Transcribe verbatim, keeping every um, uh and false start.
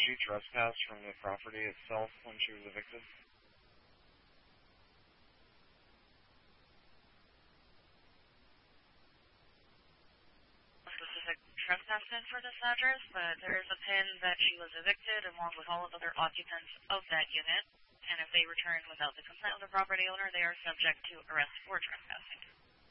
she trespass from the property itself when she was evicted? Specific trespass pin for this address, but there is a pin that she was evicted along with all of other occupants of that unit, and if they return without the consent of the property owner, they are subject to arrest for trespassing.